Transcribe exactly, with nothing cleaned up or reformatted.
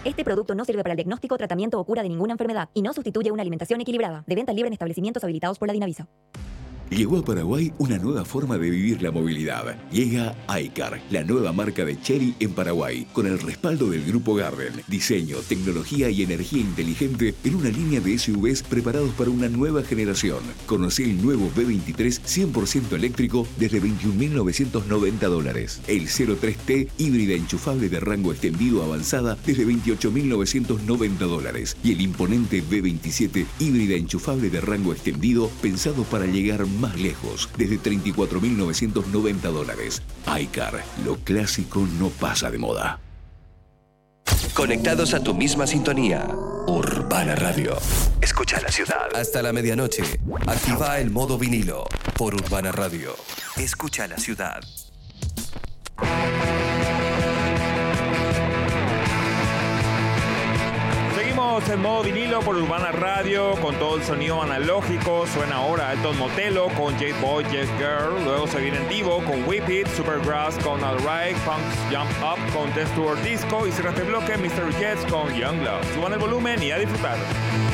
Este producto no sirve para el diagnóstico, tratamiento o cura de ninguna enfermedad y no sustituye una alimentación equilibrada. De venta libre en establecimientos habilitados por la Dinavisa. Llegó a Paraguay una nueva forma de vivir la movilidad. Llega iCar, la nueva marca de Chery en Paraguay, con el respaldo del Grupo Garden. Diseño, tecnología y energía inteligente en una línea de S U Vs preparados para una nueva generación. Conocé el nuevo B veintitrés cien por ciento eléctrico desde veintiún mil novecientos noventa dólares. El cero tres T híbrida enchufable de rango extendido avanzada desde veintiocho mil novecientos noventa dólares. Y el imponente B veintisiete híbrida enchufable de rango extendido pensado para llegar más lejos, desde treinta y cuatro mil novecientos noventa dólares. iCar, lo clásico no pasa de moda. Conectados a tu misma sintonía. Urbana Radio. Escucha la ciudad. Hasta la medianoche. Activa el modo vinilo por Urbana Radio. Escucha la ciudad. Seguimos en modo vinilo por Urbana Radio con todo el sonido analógico. Suena ahora Elton Motello con J Boy, Yes Girl. Luego se viene en Divo con Whip It, Supergrass con Alright, Punks Jump Up con Test Tour Disco y cierra este bloque mister Jets con Young Love. Suban el volumen y a disfrutar.